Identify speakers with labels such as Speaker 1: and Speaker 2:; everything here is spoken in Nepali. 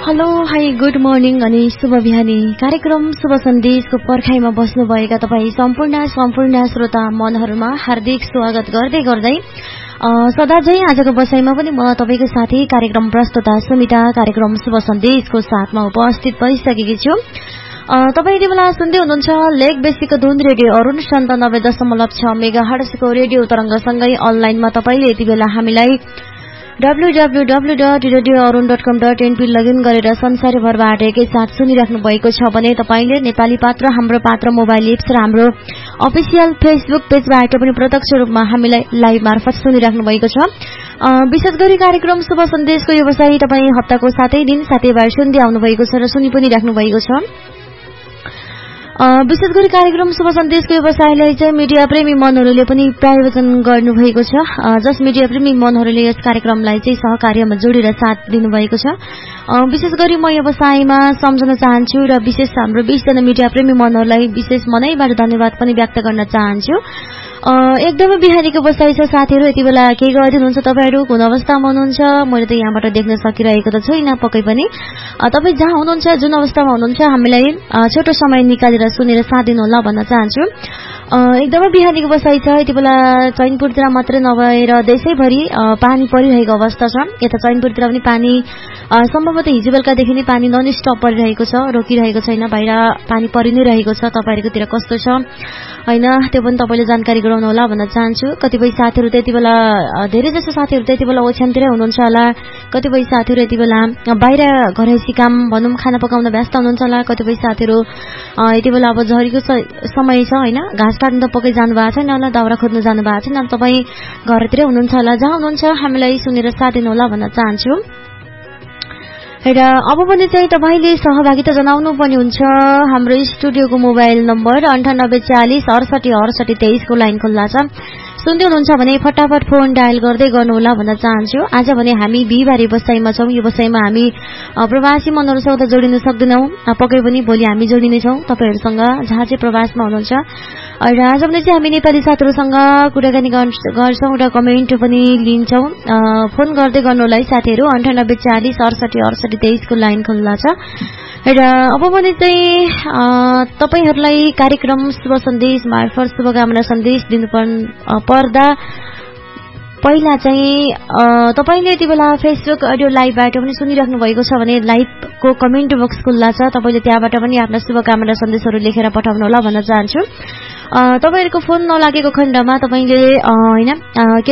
Speaker 1: हेलो हाई गुड मर्निङ अनि शुभ बिहानी कार्यक्रम शुभ सन्देशको पर्खाइमा बस्नुभएका तपाईँ सम्पूर्ण श्रोता मनहरूमा हार्दिक स्वागत गर्दै सदा झै आजको बसाइमा पनि म तपाईको साथी कार्यक्रम प्रस्तुता सुमिता कार्यक्रम शुभ सन्देशको साथमा उपस्थित भइसकेकी छु। तपाईँ यति बेला सुन्दै हुनुहुन्छ लेक बेसीको धुन रेडियो अरुण 97.6 मेगाहर्ट्जको रेडियो तरंगसँगै अनलाइनमा तपाईले यति बेला हामीलाई www.radioarun.com.np लगइन गरेर संसारभरबाट एकैसाथ सुनिराख्नु भएको छ भने तपाईले नेपाली पात्र हाम्रो पात्र मोबाइल एप्स र हाम्रो अफिसियल फेसबुक पेजबाट पनि प्रत्यक्ष रूपमा हामीलाई लाइभ मार्फत सुनिराख्नु भएको छ। विशेष गरी कार्यक्रम शुभ सन्देशको व्यवसाय तपाईँ हप्ताको 7 दिन साथीभाइ सुन्दै आउनु भएको छ र सुनि पनि राख्नु भएको छ। विशेष गरी कार्यक्रम शुभ सन्देशको व्यवसायलाई चाहिँ मिडिया प्रेमी मनहरूले पनि प्रायोजन गर्नुभएको छ। जस मिडिया प्रेमी मनहरूले यस कार्यक्रमलाई चाहिँ सहकार्यमा जोडेर साथ दिनुभएको छ। विशेष गरी म व्यवसायमा सम्झन चाहन्छु र विशेष हाम्रो 20 जना मिडिया प्रेमी मनहरूलाई विशेष मनैबाट धन्यवाद पनि व्यक्त गर्न चाहन्छु। एकदमै बिहानीको बसाइ छ साथीहरू, यति बेला के गर्दै हुनुहुन्छ तपाईहरु, कुन अवस्थामा हुनुहुन्छ मैले त यहाँबाट देख्न सकिरहेको त छैन पक्कै पनि। तपाई जहाँ हुनुहुन्छ जुन अवस्थामा हुनुहुन्छ हामीलाई छोटो समय निकालेर सुनेर साथ दिनु होला भन्न चाहन्छु। एकदमै बिहानीको बसाइ छ, यति बेला चैनपुरतिर मात्रै नभएर देशैभरि पानी परिरहेको अवस्था छ। यता चैनपुरतिर पनि पानी सम्भवतः हिजो बेलुकादेखि नै पानी नन स्टप परिरहेको छ, रोकिरहेको छैन, बाहिर पानी परि नै रहेको छ। तपाईहरुकोतिर कस्तो छ हैन त्यो पनि तपाईले जानकारी गराउनु होला भन्न चाहन्छु। कतिपय साथीहरु त्यति बेला धेरै जसो साथीहरु त्यति बेला ओछ्यानतिरै हुनुहुन्छ होला, कतिपय साथीहरु यति बेला बाहिर घरैसी काम भनौं खाना पकाउन व्यस्त हुनुहुन्छ होला, कतिपय साथीहरु यति बेला अब झरीको समय छ हैन, घाँस काट्न त पक्कै जानु भएको छैन होला, दाउरा खोज्न जानु भएको छैन, तपाई घरतिरै हुनुहुन्छ होला, जहाँ हुनुहुन्छ हामीलाई सुनेर साथ दिनु होला भन्न चाहन्छु। र अब पनि चाहिँ तपाईले सहभागिता जनाउनु पनि हुन्छ। हाम्रो स्टुडियोको मोबाइल नम्बर 9840 68 68 23 को लाइन खुल्ला छ। सुन्दै हुनुहुन्छ भने फटाफट फोन डायल गर्दै गर्नुहोला भन्न चाहन्छु। आज भने हामी बिहिबारे बसाइमा छौं। यो बसाइमा हामी प्रवासी मनहरुसँग त जोडिन सक्दैनौं, पक्कै पनि भोलि हामी जोडिने छौं तपाईहरुसँग जहाँ चाहिँ प्रवासमा हुनुहुन्छ। र आज भने चाहिँ हामी नेपाली साथीहरुसँग कुराकानी गर्छौं र कमेन्ट पनि लिन्छौं। फोन गर्दै गर्नुहोला है साथीहरु, 9840 68 68 23 को लाइन खुल्ला छ। र अब भने चाहिँ तपाईहरुलाई कार्यक्रम शुभ सन्देश मार्फत शुभकामना सन्देश दिनु पर्दा पहिला चाहिँ तपाईले यति बेला फेसबुक अडियो लाइभबाट पनि सुनिराख्नु भएको छ भने लाइभको कमेन्ट बक्स खुल्ला छ, तपाईले त्यहाँबाट पनि आफ्ना शुभकामना सन्देशहरु लेखेर पठाउनु होला भन्न चाहन्छु। तपाईहरुको फोन नलागेको खण्डमा तपाईले हैन